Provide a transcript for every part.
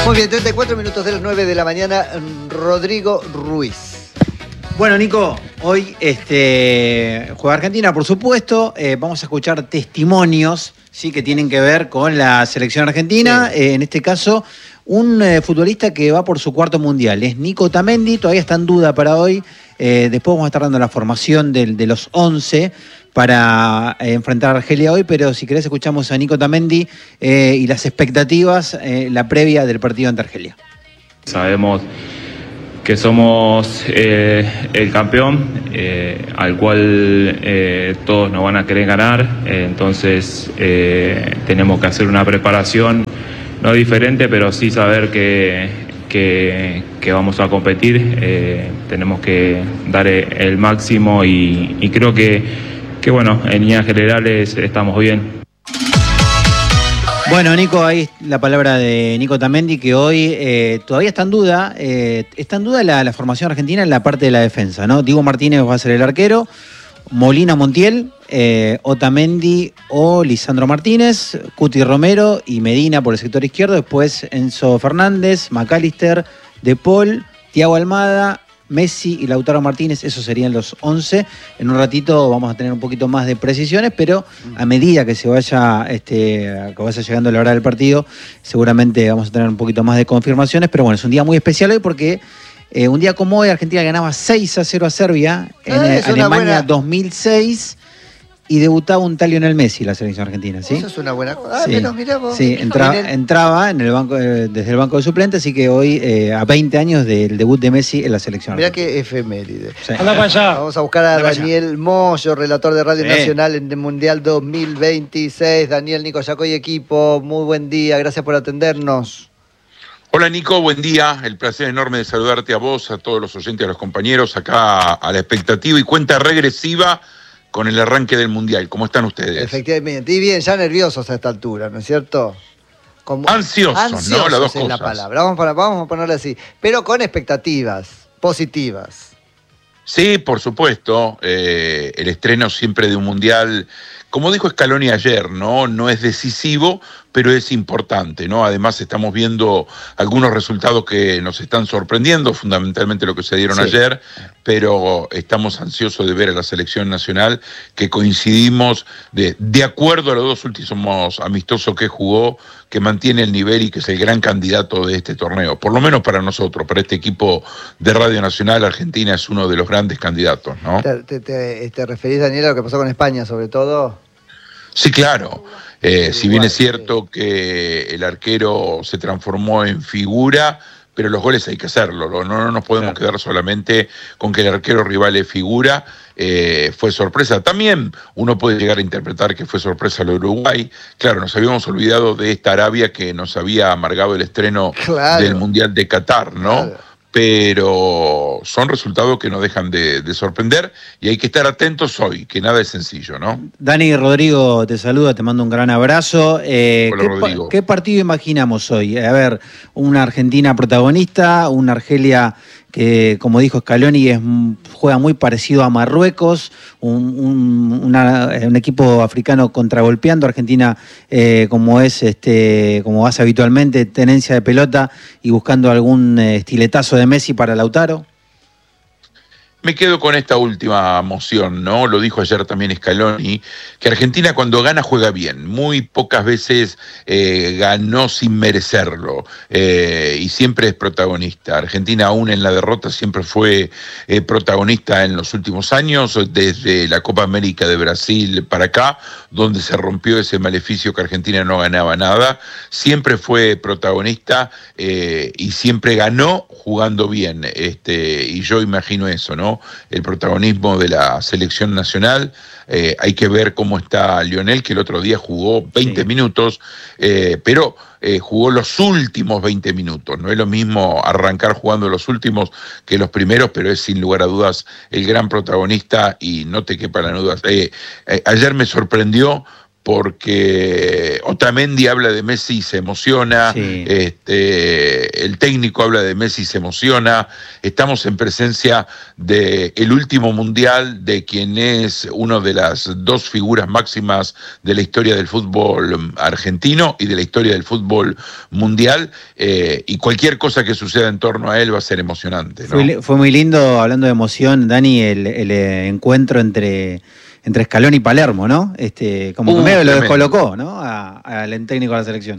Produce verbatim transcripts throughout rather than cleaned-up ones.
Muy bien, treinta y cuatro minutos de las nueve de la mañana, Rodrigo Ruiz. Bueno, Nico, hoy este, juega Argentina, por supuesto. Eh, vamos a escuchar testimonios, sí, que tienen que ver con la selección argentina. Sí. Eh, en este caso, un eh, futbolista que va por su cuarto mundial. Es Nico Otamendi, todavía está en duda para hoy. Eh, después vamos a estar dando la formación de, de los once para eh, enfrentar a Argelia hoy, pero si querés escuchamos a Nico Otamendi eh, y las expectativas, eh, la previa del partido ante Argelia. Sabemos que somos eh, el campeón, eh, al cual eh, todos nos van a querer ganar, eh, entonces eh, tenemos que hacer una preparación, no diferente, pero sí saber que, que, que vamos a competir, eh, tenemos que dar el máximo y, y creo que, que, bueno, en líneas generales estamos bien. Bueno, Nico, ahí la palabra de Nico Otamendi, que hoy eh, todavía está en duda, eh, está en duda la, la formación argentina en la parte de la defensa, ¿no? Diego Martínez va a ser el arquero, Molina Montiel, eh, Otamendi o Lisandro Martínez, Cuti Romero y Medina por el sector izquierdo, después Enzo Fernández, McAllister, De Paul, Thiago Almada, Messi y Lautaro Martínez, esos serían los once. En un ratito vamos a tener un poquito más de precisiones, pero a medida que se vaya, este, que vaya llegando la hora del partido, seguramente vamos a tener un poquito más de confirmaciones. Pero bueno, es un día muy especial hoy porque eh, un día como hoy Argentina ganaba seis a cero a Serbia en ah, Alemania buena... dos mil seis. Y debutaba un tal Lionel Messi la selección argentina, ¿sí? Eso es una buena cosa. Ah, sí, menos, mirá vos. Sí, entra, entraba en el banco, eh, desde el banco de suplentes, así que hoy, eh, a veinte años del debut de Messi en la selección mirá argentina. Qué efeméride. Sí. Anda para allá. Vamos a buscar a Anda Daniel Moyo, relator de Radio sí. Nacional en el Mundial dos mil veintiséis. Daniel, Nico Yacoy, equipo, muy buen día, gracias por atendernos. Hola Nico, buen día, el placer enorme de saludarte a vos, a todos los oyentes, a los compañeros, acá a la expectativa y cuenta regresiva con el arranque del Mundial. ¿Cómo están ustedes? Efectivamente, y bien, ya nerviosos a esta altura, ¿no es cierto? Como... Ansiosos, ansiosos, ¿no? Las dos cosas. Es la palabra, vamos, para, vamos a ponerle así, pero con expectativas positivas. Sí, por supuesto, eh, el estreno siempre de un Mundial, como dijo Scaloni ayer, ¿no? No es decisivo, pero es importante, ¿no? Además estamos viendo algunos resultados que nos están sorprendiendo, fundamentalmente lo que se dieron sí. ayer, pero estamos ansiosos de ver a la selección nacional, que coincidimos de, de acuerdo a los dos últimos amistosos que jugó, que mantiene el nivel y que es el gran candidato de este torneo, por lo menos para nosotros, para este equipo de Radio Nacional. Argentina es uno de los grandes candidatos, ¿no? ¿Te, te, te, te referís, Daniel, a lo que pasó con España, sobre todo? Sí, claro. Eh, si bien es cierto que el arquero se transformó en figura, pero los goles hay que hacerlo. No, no nos podemos claro. quedar solamente con que el arquero rival es figura. Eh, fue sorpresa. También uno puede llegar a interpretar que fue sorpresa lo de Uruguay. Claro, nos habíamos olvidado de esta Arabia que nos había amargado el estreno claro. del Mundial de Qatar, ¿no? Claro. Pero son resultados que no dejan de, de sorprender y hay que estar atentos hoy, que nada es sencillo, ¿no? Dani, Rodrigo te saluda, te mando un gran abrazo. Eh, Hola, ¿qué, Rodrigo. ¿Qué partido imaginamos hoy? A ver, una Argentina protagonista, una Argelia que, como dijo Scaloni, es, juega muy parecido a Marruecos, un, un, una, un equipo africano contragolpeando, Argentina eh, como es, este, como hace habitualmente, tenencia de pelota y buscando algún eh, estiletazo de Messi para Lautaro. Me quedo con esta última moción, ¿no? Lo dijo ayer también Scaloni, que Argentina cuando gana juega bien. Muy pocas veces eh, ganó sin merecerlo eh, y siempre es protagonista. Argentina aún en la derrota siempre fue eh, protagonista en los últimos años, desde la Copa América de Brasil para acá, donde se rompió ese maleficio que Argentina no ganaba nada. Siempre fue protagonista eh, y siempre ganó jugando bien. Este, y yo imagino eso, ¿no? El protagonismo de la selección nacional. Eh, hay que ver cómo está Lionel, que el otro día jugó veinte sí. minutos, eh, pero eh, jugó los últimos veinte minutos. No es lo mismo arrancar jugando los últimos que los primeros, pero es sin lugar a dudas el gran protagonista y no te quepa la duda. Eh, eh, ayer me sorprendió porque Otamendi habla de Messi y se emociona, sí. este, el técnico habla de Messi y se emociona, estamos en presencia del último mundial de quien es una de las dos figuras máximas de la historia del fútbol argentino y de la historia del fútbol mundial, eh, y cualquier cosa que suceda en torno a él va a ser emocionante, ¿no? Fue, fue muy lindo, hablando de emoción, Dani, el, el encuentro entre... entre Scaloni y Palermo, ¿no? Este, como uh, que medio lo descolocó, ¿no? Al técnico de la selección.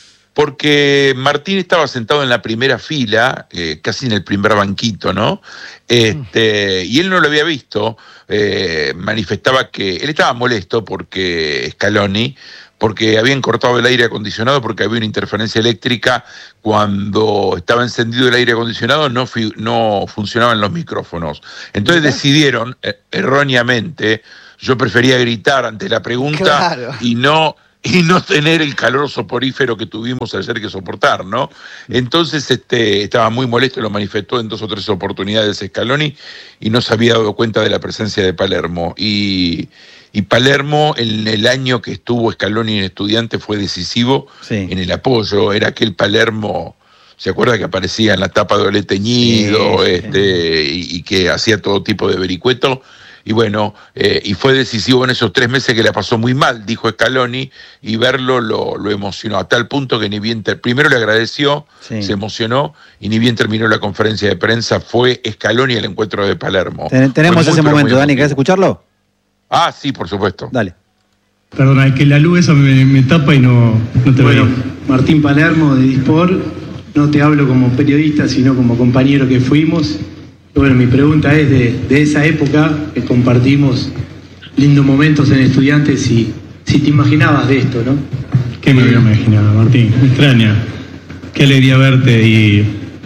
Porque Martín estaba sentado en la primera fila, eh, casi en el primer banquito, ¿no? Este, y él no lo había visto, eh, manifestaba que él estaba molesto porque Scaloni, porque habían cortado el aire acondicionado, porque había una interferencia eléctrica. Cuando estaba encendido el aire acondicionado no, fi- no funcionaban los micrófonos. Entonces decidieron, eh, erróneamente, yo prefería gritar ante la pregunta, claro, y no... y no tener el calor soporífero que tuvimos ayer que soportar, ¿no? Entonces este, estaba muy molesto, lo manifestó en dos o tres oportunidades Scaloni y no se había dado cuenta de la presencia de Palermo. Y, y Palermo, en el año que estuvo Scaloni en Estudiante, fue decisivo, sí, en el apoyo. Era aquel Palermo, ¿se acuerda que aparecía en la tapa de Olé Teñido, sí, este, sí, y, y que hacía todo tipo de vericueto? Y bueno, eh, y fue decisivo en esos tres meses que la pasó muy mal, dijo Scaloni, y verlo lo, lo emocionó, a tal punto que ni bien, ter- primero le agradeció, sí, se emocionó, y ni bien terminó la conferencia de prensa, fue Scaloni al encuentro de Palermo. Ten- tenemos muy, ese muy, momento, Dani, ¿querés escucharlo? Ah, sí, por supuesto. Dale. Perdona, es que la luz esa me, me tapa y no, no te bueno, veo. Martín Palermo de Dispor, no te hablo como periodista, sino como compañero que fuimos. Bueno, mi pregunta es de, de esa época que compartimos lindos momentos en Estudiantes, y si te imaginabas de esto, ¿no? ¿Qué me hubiera imaginado, Martín? Me extraña. Qué alegría verte, y,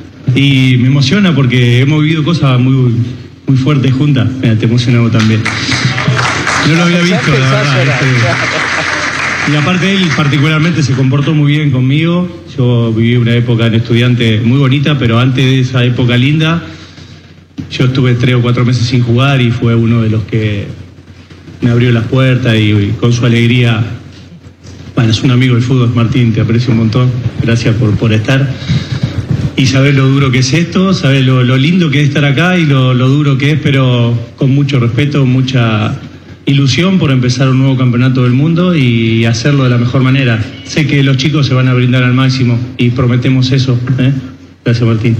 y me emociona porque hemos vivido cosas muy, muy fuertes juntas. Mira, te emocionamos también. No lo había visto, la verdad. Este, y aparte él particularmente se comportó muy bien conmigo. Yo viví una época en Estudiante muy bonita, pero antes de esa época linda, yo estuve tres o cuatro meses sin jugar y fue uno de los que me abrió las puertas y, y con su alegría. Bueno, es un amigo del fútbol, Martín, te aprecio un montón. Gracias por, por estar. Y sabés lo duro que es esto, sabés lo, lo lindo que es estar acá y lo, lo duro que es, pero con mucho respeto, mucha ilusión por empezar un nuevo campeonato del mundo y hacerlo de la mejor manera. Sé que los chicos se van a brindar al máximo y prometemos eso, ¿eh? Gracias, Martín.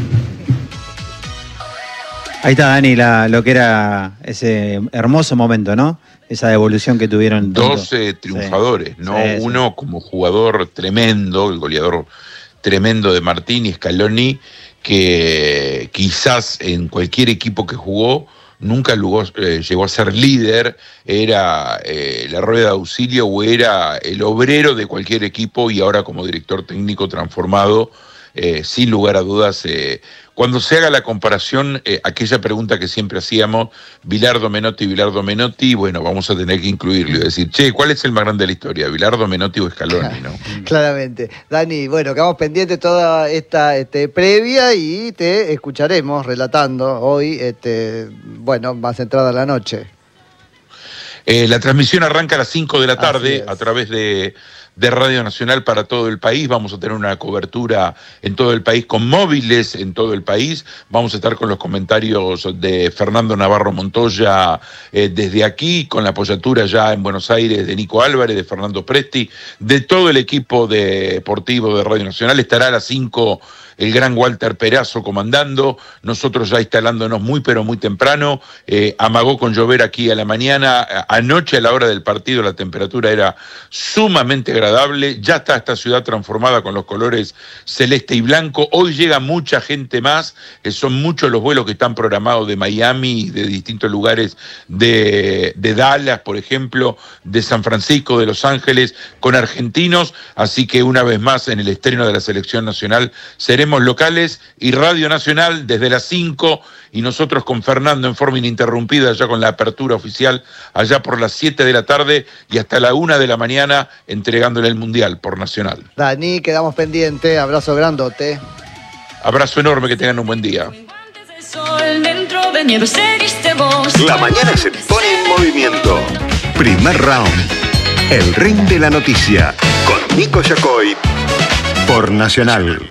Ahí está, Dani, la, lo que era ese hermoso momento, ¿no? Esa devolución que tuvieron. doce triunfadores, sí, ¿no? Sí, uno sí, como jugador tremendo, el goleador tremendo de Martín, y Scaloni, que quizás en cualquier equipo que jugó nunca llegó, eh, llegó a ser líder, era eh, la rueda de auxilio o era el obrero de cualquier equipo, y ahora como director técnico transformado, eh, sin lugar a dudas. Eh, cuando se haga la comparación, eh, aquella pregunta que siempre hacíamos, Bilardo Menotti, Bilardo Menotti, bueno, vamos a tener que incluirlo y decir, che, ¿cuál es el más grande de la historia? ¿Bilardo, Menotti o Scaloni, no? Claramente. Dani, bueno, quedamos pendientes toda esta este, previa y te escucharemos relatando hoy, este, bueno, más entrada la noche. Eh, la transmisión arranca a las cinco de la tarde a través de, de Radio Nacional para todo el país. Vamos a tener una cobertura en todo el país con móviles en todo el país. Vamos a estar con los comentarios de Fernando Navarro Montoya eh, desde aquí, con la apoyatura ya en Buenos Aires de Nico Álvarez, de Fernando Presti, de todo el equipo deportivo de Radio Nacional. Estará a las cinco el gran Walter Perazo comandando, nosotros ya instalándonos muy pero muy temprano. eh, amagó con llover aquí a la mañana, anoche a la hora del partido la temperatura era sumamente agradable, ya está esta ciudad transformada con los colores celeste y blanco. Hoy llega mucha gente más, eh, son muchos los vuelos que están programados de Miami y de distintos lugares de, de Dallas, por ejemplo, de San Francisco, de Los Ángeles, con argentinos, así que una vez más en el estreno de la selección nacional seremos locales y Radio Nacional desde las cinco, y nosotros con Fernando en forma ininterrumpida ya con la apertura oficial allá por las siete de la tarde y hasta la una de la mañana entregándole el Mundial por Nacional. Dani, quedamos pendientes, abrazo grandote. Abrazo enorme, que tengan un buen día. La mañana se pone en movimiento. Primer round. El Ring de la Noticia, con Nico Yacoy, por Nacional.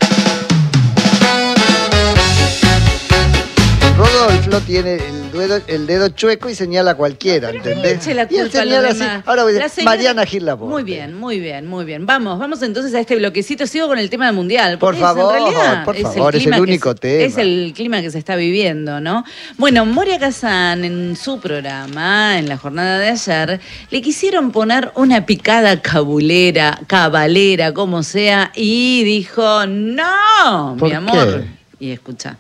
Rodolfo tiene el dedo, el dedo chueco y señala a cualquiera, ¿entendés? La y él señala así. Ahora voy a decir, Mariana Gil Laporte. Muy bien, muy bien, muy bien. Vamos, vamos entonces a este bloquecito. Sigo con el tema del Mundial. Por favor, en realidad por es favor, el es el único se, tema. Es el clima que se está viviendo, ¿no? Bueno, Moria Kazan en su programa, en la jornada de ayer, le quisieron poner una picada cabulera, cabalera, como sea, y dijo, no, mi amor. ¿Qué? Y escucha.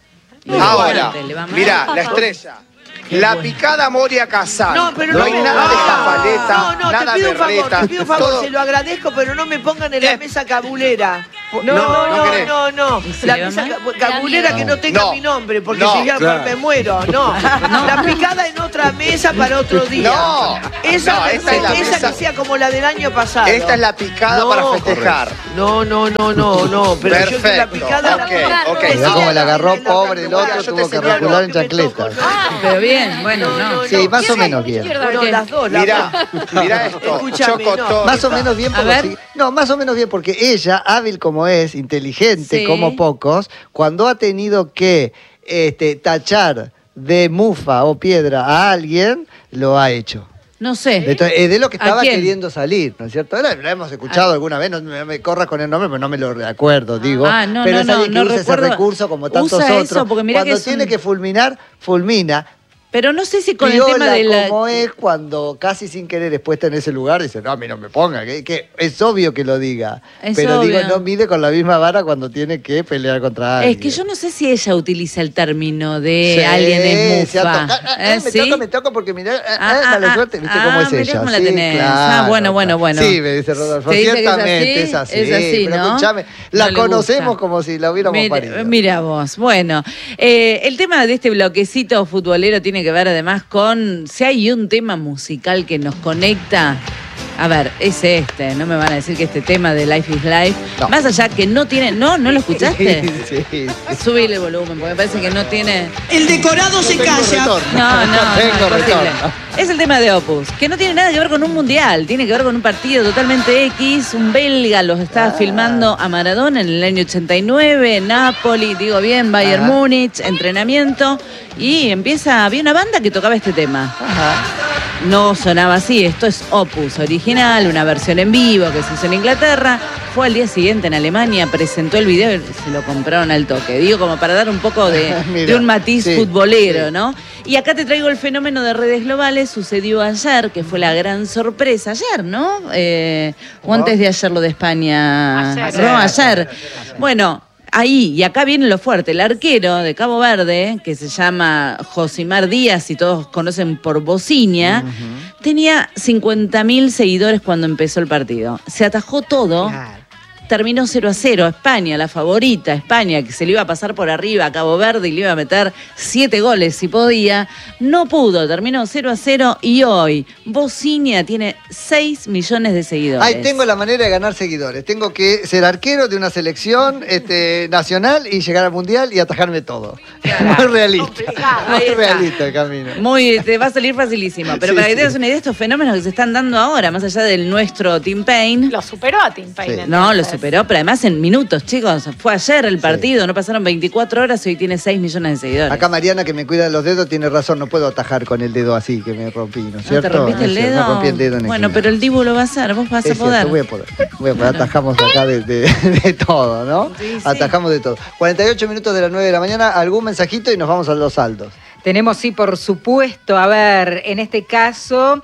Ahora, mirá, la estrella. La picada Moria Kazan. No, pero no no, hay no, nada no, de japaleta, no, no, nada te pido de un favor, berreta, te pido un favor, todo- se lo agradezco, pero no me pongan en la mesa cabulera. No, No, no, no no, querés. no, no. ¿Y se La le va mesa mal? ca- cabulera que no tenga No. mi nombre, porque No, si ya claro. me muero. No. La picada en otra mesa para otro día. No, Esa, no, esta es la esa mesa- que sea como la del año pasado. Esta es la picada No, para festejar. No, no, no, no, no. Pero yo quiero la Perfecto, picada. ok, la- ok. Mirá cómo le agarró la- pobre el otro, yo te tuvo que señalo. recular en Que me toco, chancletas. yo- Pero bien, bueno, no. Sí, más o menos bien. Bueno, las dos, las Mirá, dos. mirá esto, Escúchame, Chocotón. Más o menos bien A porque ver. sí- no, más o menos bien porque ella, hábil como es, inteligente Sí. como pocos, cuando ha tenido que este, tachar de mufa o piedra a alguien, lo ha hecho. No sé. Entonces, es de lo que ¿A estaba quién? queriendo salir, ¿no es cierto? Lo, lo hemos escuchado alguna vez, no me, me corras con el nombre, pero no me lo recuerdo, digo. Ah, no, pero no, es no, alguien que no usa recuerdo. ese recurso como tantos Usa eso, otros. porque mirá Cuando que es tiene un- que fulminar, fulmina. Pero no sé si con Piola el tema de la... como es cuando casi sin querer es puesta en ese lugar, dice, no, a mí no me ponga, que, que es obvio que lo diga. Es pero obvio. digo, no mide con la misma vara cuando tiene que pelear contra alguien. Es que yo no sé si ella utiliza el término de Sí, alguien es se ha mufa. tocado. Ah, ah, ¿Eh? me ¿Sí? toca, me toca porque mirá, ah, Ah, ah, mala ah, suerte, ¿viste ah, cómo es mirá ella? cómo la Sí, tenés. claro, Ah, bueno, bueno, bueno. Sí, me dice Rodolfo, ¿Te dice que es ciertamente así? es así. Es así, pero ¿no? escuchame, la No le conocemos gusta. como si la hubiéramos Mira, parido. mira vos, bueno, eh, el tema de este bloquecito futbolero tiene que ver además con si hay un tema musical que nos conecta. A ver, es este, no me van a decir que este tema de Life is Life, No. más allá que no tiene, no, ¿no lo escuchaste? Sí, sí. Subile el volumen, porque me parece que no tiene... El decorado se calla. No, no, no, tengo imposible. retorno. Es el tema de Opus, que no tiene nada que ver con un mundial, tiene que ver con un partido totalmente X. Un belga los está Ah. filmando a Maradona en el año ochenta y nueve, Napoli, digo bien, Bayern Ah. Múnich, entrenamiento, y empieza, había una banda que tocaba este tema. Ajá. No sonaba así, esto es Opus original, una versión en vivo que se hizo en Inglaterra. Fue al día siguiente en Alemania, presentó el video y se lo compraron al toque. Digo, como para dar un poco de, Mira, de un matiz sí, futbolero, sí. ¿no? Y acá te traigo el fenómeno de redes globales, sucedió ayer, que fue la gran sorpresa. Ayer, ¿no? Eh, o ¿Cómo? antes de ayer lo de España. Ayer. No, ayer. Bueno, ahí, y acá viene lo fuerte, el arquero de Cabo Verde, que se llama Josimar Díaz, y todos conocen por Bociña, tenía cincuenta mil seguidores cuando empezó el partido. Se atajó todo. Terminó cero a cero. España, la favorita, España, que se le iba a pasar por arriba a Cabo Verde y le iba a meter siete goles si podía, no pudo, terminó cero a cero y hoy Bociña tiene seis millones de seguidores. Ahí tengo la manera de ganar seguidores. Tengo que ser arquero de una selección este, nacional y llegar al mundial y atajarme todo. Muy realista. Ahí Muy está. realista el camino. Muy, te va a salir facilísimo. Pero Sí, para que te sí. des una idea, estos fenómenos que se están dando ahora, más allá del nuestro Team Pain. Lo superó a Tim Payne. Sí. No, lo entonces. superó, pero además en minutos, chicos. Fue ayer el partido, no pasaron veinticuatro horas y hoy tiene seis millones de seguidores. Acá Mariana, que me cuida de los dedos, tiene razón. No puedo atajar con el dedo así, que me rompí, ¿no es ¿No cierto? te rompiste el No es cierto, dedo? Me rompí el dedo en el Bueno, gimnasio. pero el Dibu lo va a hacer, vos vas Es a poder. cierto, voy a poder. Voy a poder. Atajamos acá de, de- de todo, ¿no? Sí, sí. Atajamos de todo. cuarenta y ocho minutos de las nueve de la mañana. ¿Algún mensajito? Y nos vamos a los saldos. Tenemos, sí, por supuesto. A ver, en este caso,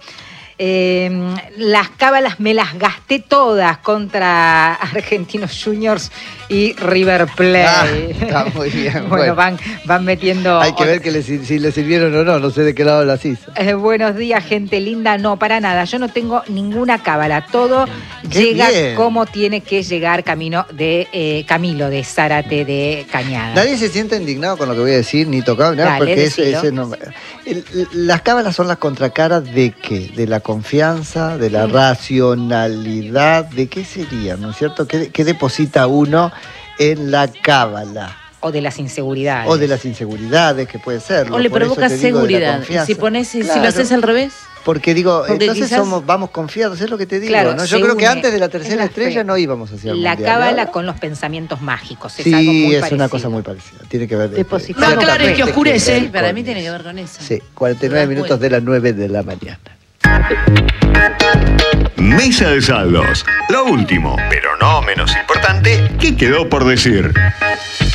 eh, las cábalas me las gasté todas contra Argentinos Juniors y River Plate. Ah, está muy bien, bueno, bueno. Van, van metiendo... Hay que ver que le, si, si le sirvieron o no. No sé de qué lado las hizo. Eh, buenos días, gente linda. No, para nada. Yo no tengo ninguna cábala. Todo Qué llega bien. como tiene que llegar camino de eh, Camilo de Zárate de Cañada. Nadie se siente indignado con lo que voy a decir, ni tocado, ni nada, Dale, porque ese, decilo. ese no- el- las cábalas son las contracaras de qué? De la confianza, de la racionalidad, ¿de qué sería, no es cierto? ¿Qué, qué deposita uno en la cábala? O de las inseguridades. O de las inseguridades, que puede ser. O le provoca seguridad. Y si pones, si, si lo haces al revés. Porque digo, Porque entonces quizás- somos, vamos confiados, es lo que te digo. Claro, ¿no? Yo se creo que une. antes de la Es tercera la estrella fe. no íbamos hacia el La mundial. cábala Ahora- con los pensamientos mágicos. Es Sí, algo muy es parecido. una cosa muy parecida. Tiene que ver. Depositamos No aclares que oscurece. Sí, para mí tiene que ver con eso. Sí, cuarenta y nueve minutos de las nueve de la mañana. Mesa de saldos. Lo último, pero no menos importante, ¿qué quedó por decir?